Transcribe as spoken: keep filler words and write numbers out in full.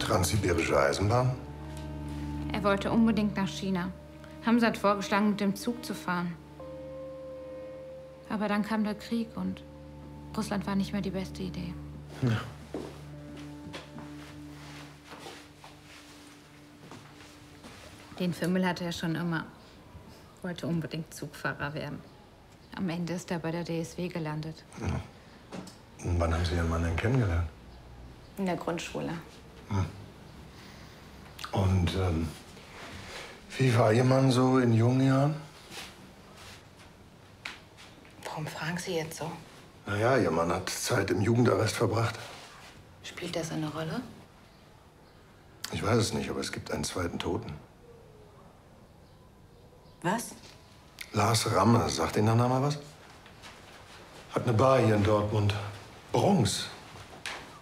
Transsibirische Eisenbahn? Er wollte unbedingt nach China. Hamza hat vorgeschlagen, mit dem Zug zu fahren. Aber dann kam der Krieg und Russland war nicht mehr die beste Idee. Ja. Den Fimmel hatte er schon immer. Wollte unbedingt Zugfahrer werden. Am Ende ist er bei der D S W gelandet. Ja. Und wann haben Sie Ihren Mann denn kennengelernt? In der Grundschule. Hm. Und ähm, wie war Ihr Mann so in jungen Jahren? Warum fragen Sie jetzt so? Naja, Ihr Mann hat Zeit im Jugendarrest verbracht. Spielt das eine Rolle? Ich weiß es nicht, aber es gibt einen zweiten Toten. Was? Lars Ramme, sagt Ihnen der Name was? Hat eine Bar hier in Dortmund. Bronx.